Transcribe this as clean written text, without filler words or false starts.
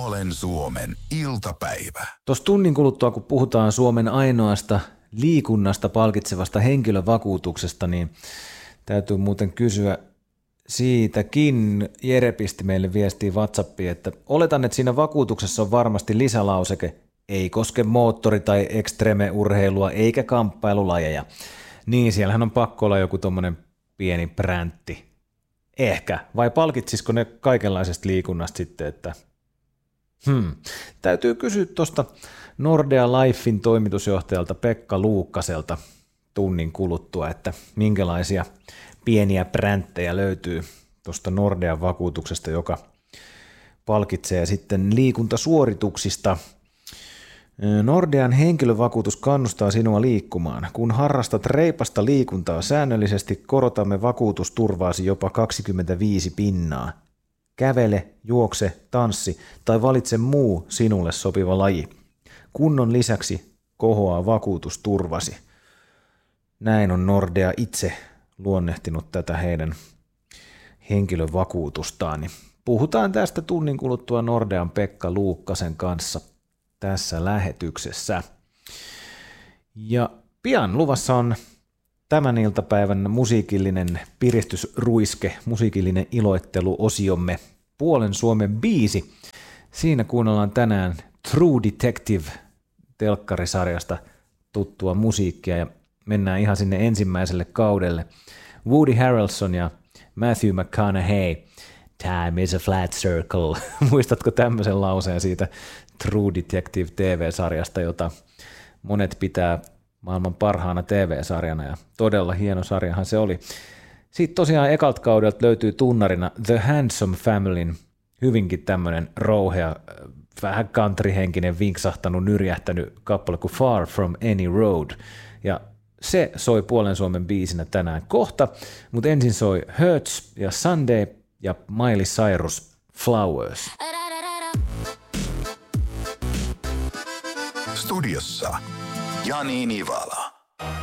Puolen Suomen iltapäivä. Tuossa tunnin kuluttua, kun puhutaan Suomen ainoasta liikunnasta palkitsevasta henkilövakuutuksesta, niin täytyy muuten kysyä siitäkin. Jere pisti meille viestiä WhatsAppiin, että oletan, että siinä vakuutuksessa on varmasti lisälauseke, ei koske moottori- tai ekstreme-urheilua eikä kamppailulajeja. Niin, siellähän on pakko olla joku tommonen pieni präntti. Ehkä. Vai palkitsisiko ne kaikenlaisesta liikunnasta sitten, että täytyy kysyä tuosta Nordea Lifein toimitusjohtajalta Pekka Luukkaselta tunnin kuluttua, että minkälaisia pieniä pränttejä löytyy tuosta Nordean vakuutuksesta, joka palkitsee sitten liikuntasuorituksista. Nordean henkilövakuutus kannustaa sinua liikkumaan. Kun harrastat reipasta liikuntaa säännöllisesti, korotamme vakuutusturvaasi jopa 25%. Kävele, juokse, tanssi tai valitse muu sinulle sopiva laji. Kunnon lisäksi kohoaa vakuutusturvasi. Näin on Nordea itse luonnehtinut tätä heidän henkilövakuutustaan. Puhutaan tästä tunnin kuluttua Nordean Pekka Luukkasen kanssa tässä lähetyksessä. Ja pian luvassa on tämän iltapäivän musiikillinen piristysruiske, musiikillinen iloitteluosiomme Puolen Suomen biisi. Siinä kuunnellaan tänään True Detective-telkkarisarjasta tuttua musiikkia ja mennään ihan sinne ensimmäiselle kaudelle. Woody Harrelson ja Matthew McConaughey, Time is a flat circle. Muistatko tämmöisen lauseen siitä True Detective TV-sarjasta, jota monet pitää maailman parhaana TV-sarjana, ja todella hieno sarjahan se oli. Sitten tosiaan ekalta kaudelta löytyy tunnarina The Handsome Familyn hyvinkin tämmöinen rouhea, vähän countryhenkinen, vinksahtanut, nyrjähtänyt kappale kuin Far From Any Road, ja se soi Puolen Suomen biisinä tänään kohta, mutta ensin soi Hurts ja Sunday ja Miley Cyrus Flowers. Studiossa Jani Nivala.